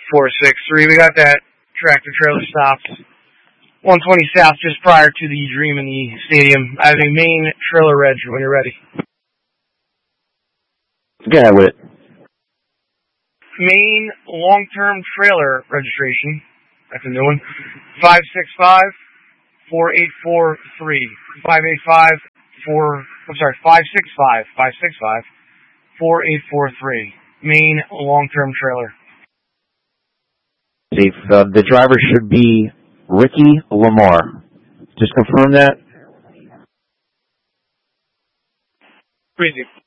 463. We got that tractor trailer stopped 120 South just prior to the Dream in the stadium. I have a main trailer reg when you're ready. Go ahead with it. Main long-term trailer registration. That's a new one. 565-4843. 565-4843. Main long-term trailer. See, the driver should be Ricky Lamar. Just confirm that. Crazy.